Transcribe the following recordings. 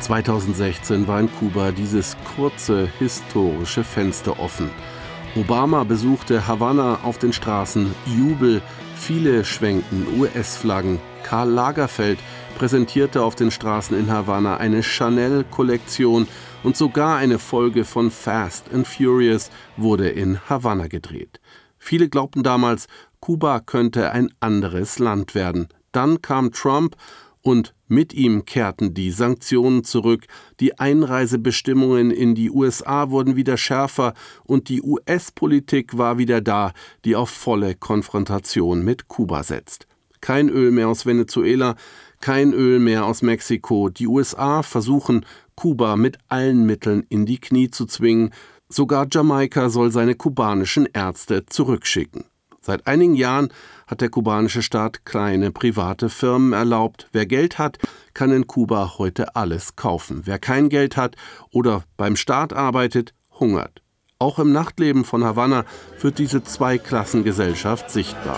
2016 war in Kuba dieses kurze historische Fenster offen. Obama besuchte Havanna, auf den Straßen Jubel, viele schwenkten US-Flaggen. Karl Lagerfeld präsentierte auf den Straßen in Havanna eine Chanel-Kollektion und sogar eine Folge von Fast and Furious wurde in Havanna gedreht. Viele glaubten damals, Kuba könnte ein anderes Land werden. Dann kam Trump und mit ihm kehrten die Sanktionen zurück, die Einreisebestimmungen in die USA wurden wieder schärfer und die US-Politik war wieder da, die auf volle Konfrontation mit Kuba setzt. Kein Öl mehr aus Venezuela, kein Öl mehr aus Mexiko. Die USA versuchen, Kuba mit allen Mitteln in die Knie zu zwingen. Sogar Jamaika soll seine kubanischen Ärzte zurückschicken. Seit einigen Jahren hat der kubanische Staat kleine private Firmen erlaubt. Wer Geld hat, kann in Kuba heute alles kaufen. Wer kein Geld hat oder beim Staat arbeitet, hungert. Auch im Nachtleben von Havanna wird diese Zweiklassengesellschaft sichtbar.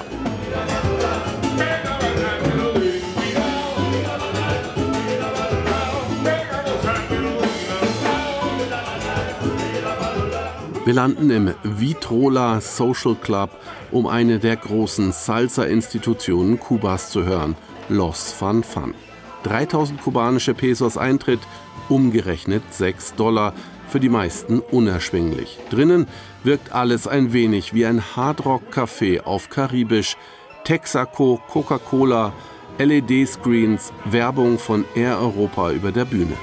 Wir landen im Vitrola Social Club, um eine der großen Salsa-Institutionen Kubas zu hören, Los Fan Fan. 3000 kubanische Pesos Eintritt, umgerechnet $6, für die meisten unerschwinglich. Drinnen wirkt alles ein wenig wie ein Hardrock-Café auf Karibisch. Texaco, Coca-Cola, LED-Screens, Werbung von Air Europa über der Bühne.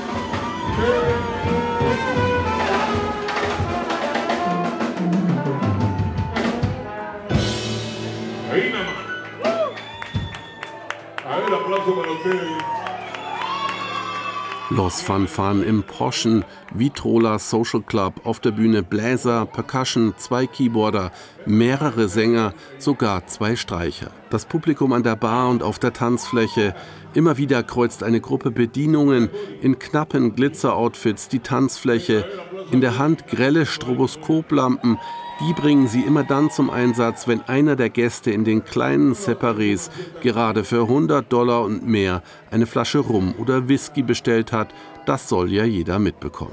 Los Fan Fan im Poschen Vitrola Social Club, auf der Bühne Bläser, Percussion, 2 Keyboarder, mehrere Sänger, sogar 2 Streicher. Das Publikum an der Bar und auf der Tanzfläche. Immer wieder kreuzt eine Gruppe Bedienungen in knappen Glitzer-Outfits die Tanzfläche. In der Hand grelle Stroboskoplampen. Die bringen sie immer dann zum Einsatz, wenn einer der Gäste in den kleinen Separés gerade für $100 und mehr eine Flasche Rum oder Whisky bestellt hat. Das soll ja jeder mitbekommen.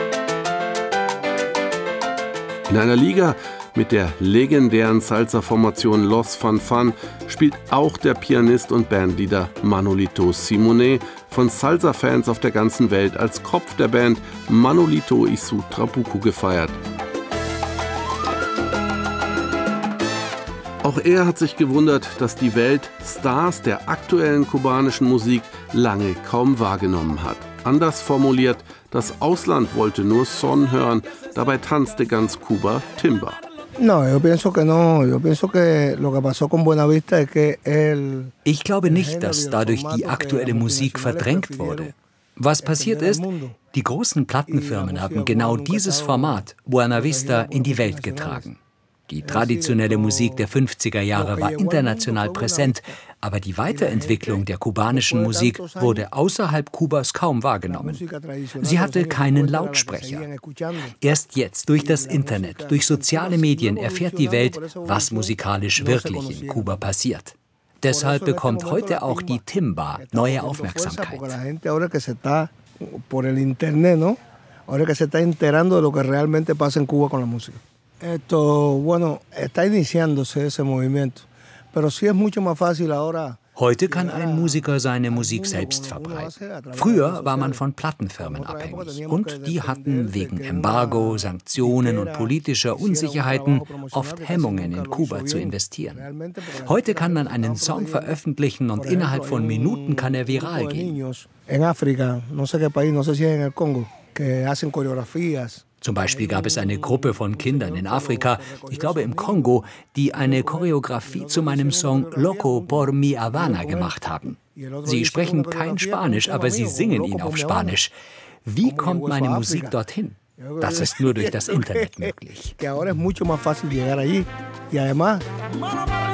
In einer Liga mit der legendären Salsa-Formation Los Fan Fan spielt auch der Pianist und Bandleader Manolito Simone, von Salsa-Fans auf der ganzen Welt als Kopf der Band Manolito y su Trabuco gefeiert. Auch er hat sich gewundert, dass die Welt Stars der aktuellen kubanischen Musik lange kaum wahrgenommen hat. Anders formuliert, das Ausland wollte nur Son hören, dabei tanzte ganz Kuba Timba. Ich glaube nicht, dass dadurch die aktuelle Musik verdrängt wurde. Was passiert ist, die großen Plattenfirmen haben genau dieses Format, Buena Vista, in die Welt getragen. Die traditionelle Musik der 50er Jahre war international präsent, aber die Weiterentwicklung der kubanischen Musik wurde außerhalb Kubas kaum wahrgenommen. Sie hatte keinen Lautsprecher. Erst jetzt, durch das Internet, durch soziale Medien erfährt die Welt, was musikalisch wirklich in Kuba passiert. Deshalb bekommt heute auch die Timba neue Aufmerksamkeit. Heute kann ein Musiker seine Musik selbst verbreiten. Früher war man von Plattenfirmen abhängig und die hatten wegen Embargo, Sanktionen und politischer Unsicherheiten oft Hemmungen, in Kuba zu investieren. Heute kann man einen Song veröffentlichen und innerhalb von Minuten kann er viral gehen. Zum Beispiel gab es eine Gruppe von Kindern in Afrika, ich glaube im Kongo, die eine Choreografie zu meinem Song Loco por mi Havana gemacht haben. Sie sprechen kein Spanisch, aber sie singen ihn auf Spanisch. Wie kommt meine Musik dorthin? Das ist nur durch das Internet möglich.